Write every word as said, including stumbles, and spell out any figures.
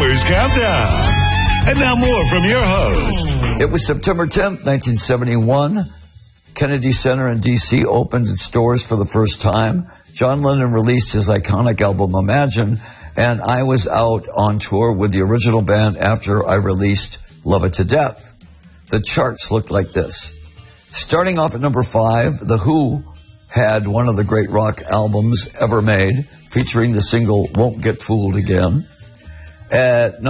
Rockers Countdown. And now more from your host. It was September tenth, nineteen seventy-one. Kennedy Center in D C opened its doors for the first time. John Lennon released his iconic album Imagine, and I was out on tour with the original band after I released Love It to Death. The charts looked like this. Starting off at number five, The Who had one of the great rock albums ever made, featuring the single Won't Get Fooled Again. At